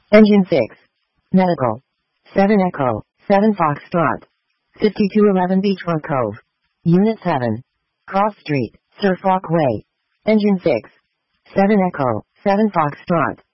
Engine 6. Medical. 7 Echo, 7 Foxtrot. 5211 Beachfront Cove. Unit 7. Cross Street, Suffolk Way. Engine 6. 7 Echo, 7 Foxtrot.